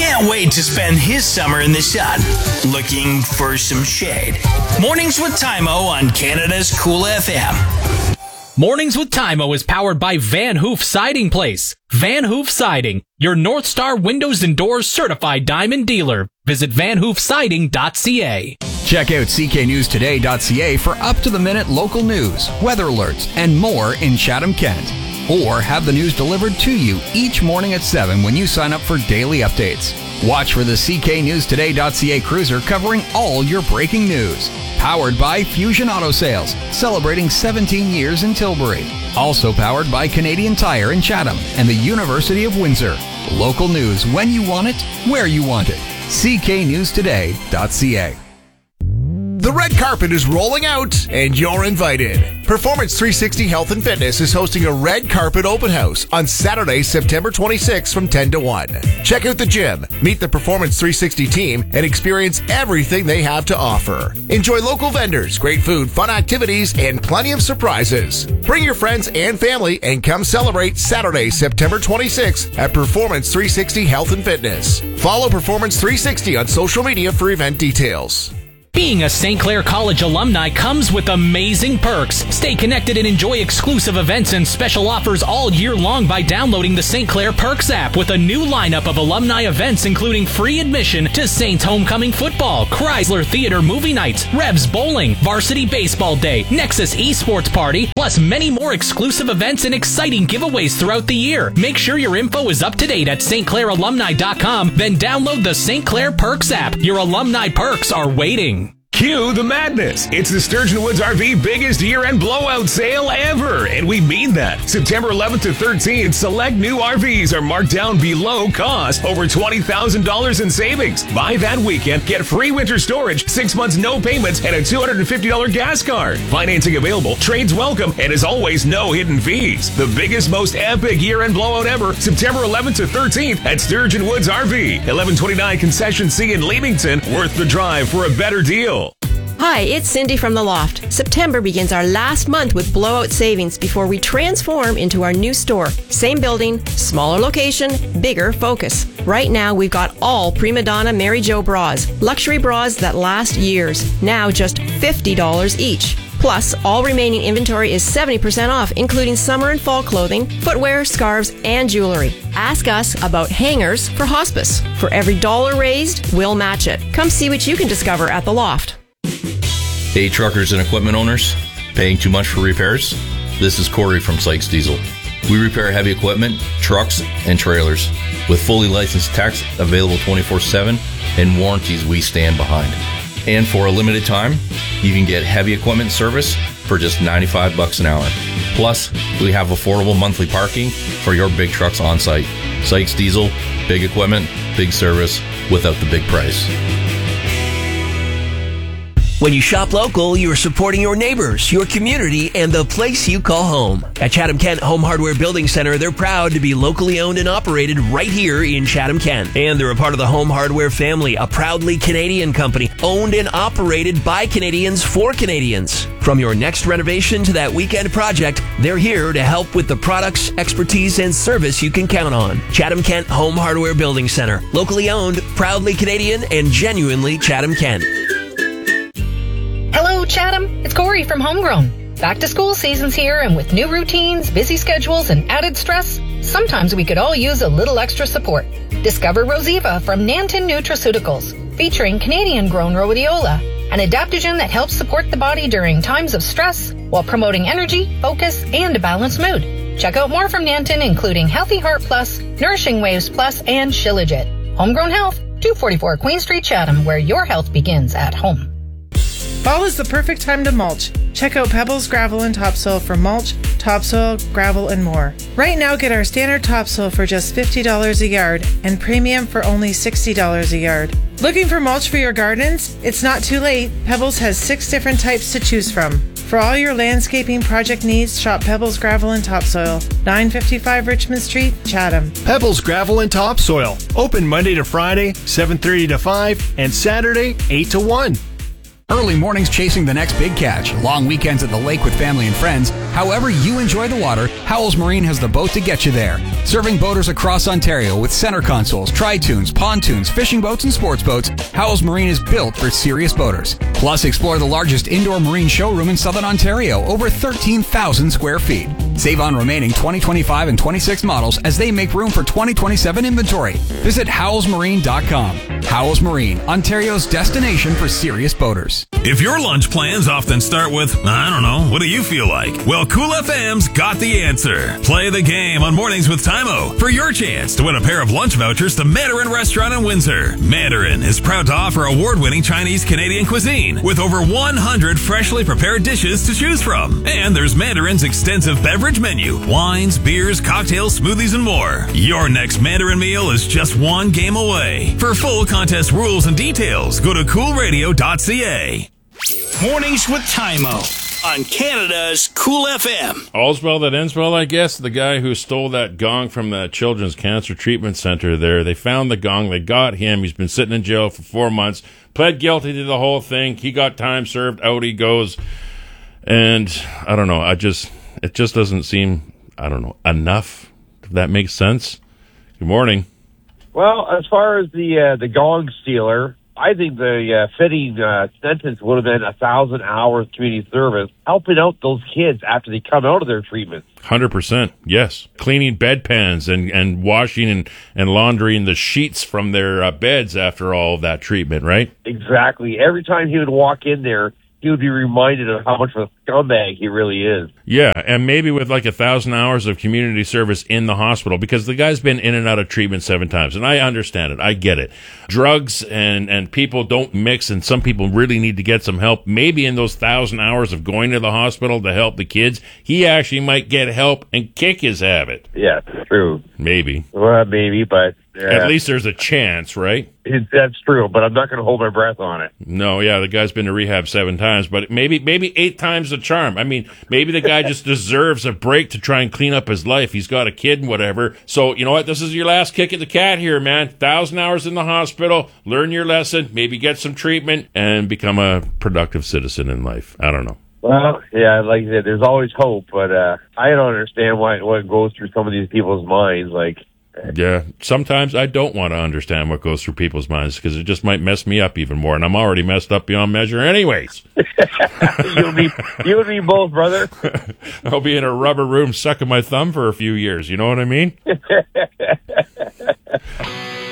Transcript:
can't wait to spend his summer in the sun, looking for some shade. Mornings with Tymo on Canada's Cool FM. Mornings with Tymo is powered by Van Hoof Siding Place. Van Hoof Siding, your North Star Windows and Doors certified diamond dealer. Visit vanhoofsiding.ca. Check out cknewstoday.ca for up-to-the-minute local news, weather alerts, and more in Chatham-Kent. Or have the news delivered to you each morning at 7 when you sign up for daily updates. Watch for the cknewstoday.ca cruiser covering all your breaking news. Powered by Fusion Auto Sales, celebrating 17 years in Tilbury. Also powered by Canadian Tire in Chatham and the University of Windsor. Local news when you want it, where you want it. cknewstoday.ca. The red carpet is rolling out, and you're invited. Performance 360 Health and Fitness is hosting a red carpet open house on Saturday, September 26 from 10 to 1. Check out the gym, meet the Performance 360 team, and experience everything they have to offer. Enjoy local vendors, great food, fun activities, and plenty of surprises. Bring your friends and family and come celebrate Saturday, September 26 at Performance 360 Health and Fitness. Follow Performance 360 on social media for event details. Being a St. Clair College alumni comes with amazing perks. Stay connected and enjoy exclusive events and special offers all year long by downloading the St. Clair Perks app with a new lineup of alumni events including free admission to Saints Homecoming Football, Chrysler Theater Movie Nights, Revs Bowling, Varsity Baseball Day, Nexus Esports Party, plus many more exclusive events and exciting giveaways throughout the year. Make sure your info is up to date at stclairalumni.com, then download the St. Clair Perks app. Your alumni perks are waiting. Cue the madness. It's the Sturgeon Woods RV biggest year-end blowout sale ever, and we mean that. September 11th to 13th, select new RVs are marked down below cost, over $20,000 in savings. Buy that weekend, get free winter storage, 6 months no payments, and a $250 gas card. Financing available, trades welcome, and as always, no hidden fees. The biggest, most epic year-end blowout ever, September 11th to 13th at Sturgeon Woods RV, 1129 Concession C in Leamington. Worth the drive for a better deal. Hi, it's Cindy from The Loft. September begins our last month with blowout savings before we transform into our new store. Same building, smaller location, bigger focus. Right now, we've got all Prima Donna Mary Jo bras, luxury bras that last years, now just $50 each. Plus, all remaining inventory is 70% off, including summer and fall clothing, footwear, scarves, and jewelry. Ask us about hangers for hospice. For every dollar raised, we'll match it. Come see what you can discover at The Loft. Hey, truckers and equipment owners, paying too much for repairs? This is Corey from Sykes Diesel. We repair heavy equipment, trucks, and trailers with fully licensed techs available 24/7 and warranties we stand behind. And for a limited time, you can get heavy equipment service for just $95 an hour. Plus, we have affordable monthly parking for your big trucks on site. Sykes Diesel, big equipment, big service without the big price. When you shop local, you're supporting your neighbors, your community, and the place you call home. At Chatham-Kent Home Hardware Building Center, they're proud to be locally owned and operated right here in Chatham-Kent. And they're a part of the Home Hardware family, a proudly Canadian company, owned and operated by Canadians for Canadians. From your next renovation to that weekend project, they're here to help with the products, expertise, and service you can count on. Chatham-Kent Home Hardware Building Center, locally owned, proudly Canadian, and genuinely Chatham-Kent. Hello, Chatham. It's Corey from Homegrown. Back to school season's here, and with new routines, busy schedules, and added stress, sometimes we could all use a little extra support. Discover Rosiva from Nanton Nutraceuticals, featuring Canadian-grown rhodiola, an adaptogen that helps support the body during times of stress while promoting energy, focus, and a balanced mood. Check out more from Nanton, including Healthy Heart Plus, Nourishing Waves Plus, and Shilajit. Homegrown Health, 244 Queen Street, Chatham, where your health begins at home. Fall is the perfect time to mulch. Check out Pebbles Gravel and Topsoil for mulch, topsoil, gravel, and more. Right now, get our standard topsoil for just $50 a yard and premium for only $60 a yard. Looking for mulch for your gardens? It's not too late. Pebbles has 6 different types to choose from. For all your landscaping project needs, shop Pebbles Gravel and Topsoil, 955 Richmond Street, Chatham. Pebbles Gravel and Topsoil, open Monday to Friday, 7:30 to 5, and Saturday, 8 to 1. Early mornings chasing the next big catch, long weekends at the lake with family and friends. However you enjoy the water, Howells Marine has the boat to get you there. Serving boaters across Ontario with center consoles, tri-tunes, pontoons, fishing boats, and sports boats, Howells Marine is built for serious boaters. Plus, explore the largest indoor marine showroom in Southern Ontario, over 13,000 square feet. Save on remaining 2025 and 26 models as they make room for 2027 inventory. Visit howellsmarine.com. Howells Marine, Ontario's destination for serious boaters. If your lunch plans often start with, I don't know, what do you feel like? Well, Cool FM's got the answer. Play the game on Mornings with Tymo for your chance to win a pair of lunch vouchers to Mandarin Restaurant in Windsor. Mandarin is proud to offer award-winning Chinese Canadian cuisine with over 100 freshly prepared dishes to choose from. And there's Mandarin's extensive beverage menu, wines, beers, cocktails, smoothies, and more. Your next Mandarin meal is just one game away. For full contest rules and details, go to coolradio.ca. Mornings with Tymo on Canada's Cool FM. All's well that ends well, I guess. The guy who stole that gong from the Children's Cancer Treatment Center there, they found the gong, they got him. He's been sitting in jail for 4 months, pled guilty to the whole thing. He got time served, out he goes. And I don't know, it just doesn't seem, enough, if that makes sense. Good morning. Well, as far as the gong stealer, I think the fitting sentence would have been 1,000 hours community service, helping out those kids after they come out of their treatment. 100%, yes. Cleaning bedpans and washing and laundering the sheets from their beds after all of that treatment, right? Exactly. Every time he would walk in there, he would be reminded of how much of a scumbag he really is. Yeah, and maybe with like 1,000 hours of community service in the hospital, because the guy's been in and out of treatment 7 times, and I understand it. I get it. Drugs and people don't mix, and some people really need to get some help. Maybe in those 1,000 hours of going to the hospital to help the kids, he actually might get help and kick his habit. Yeah, true. Maybe. Well, maybe, but... At least there's a chance, right? That's true, but I'm not going to hold my breath on it. No, yeah, the guy's been to rehab 7 times, but maybe 8 times the charm. I mean, maybe the guy just deserves a break to try and clean up his life. He's got a kid and whatever. So, you know what? This is your last kick at the cat here, man. 1,000 hours in the hospital, learn your lesson, maybe get some treatment, and become a productive citizen in life. I don't know. Well, yeah, like I said, there's always hope, but I don't understand what goes through some of these people's minds, like... Yeah, sometimes I don't want to understand what goes through people's minds because it just might mess me up even more, and I'm already messed up beyond measure anyways. You and me both, brother. I'll be in a rubber room sucking my thumb for a few years, you know what I mean?